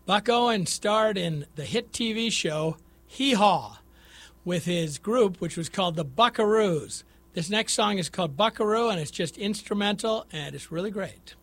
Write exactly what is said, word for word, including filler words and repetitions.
Buck Owens starred in the hit T V show Hee Haw with his group, which was called the Buckaroos. This next song is called Buckaroo, and it's just instrumental, and it's really great.